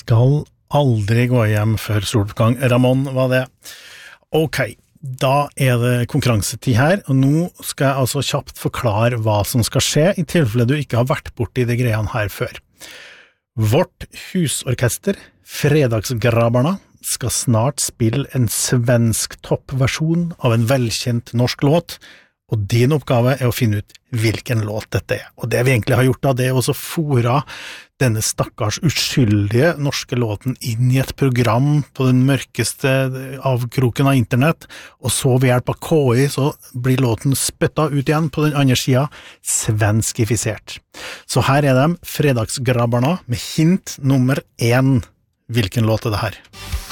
skal aldri gå hjem før soloppgang. Ramon var det. Ok, da det konkurransetid her, og nå skal jeg altså kjapt forklare hva som skal skje i tilfelle du ikke har vært borti de greiene her før. Vårt husorkester, Fredagsgrabbarna, skal snart spille en svensk toppversjon av en velkjent norsk låt, og din oppgave å finne ut hvilken låt dette Og det vi egentlig har gjort da, det også fora denne stakkars uskyldige norske låten inn i et program på den mørkeste avkroken av internett, og så ved hjelp av KI så blir låten spyttet ut igjen på den andre siden, svenskifisert. Så her de, Fredagsgrabbarna, med hint nummer 1. Hvilken låt det her?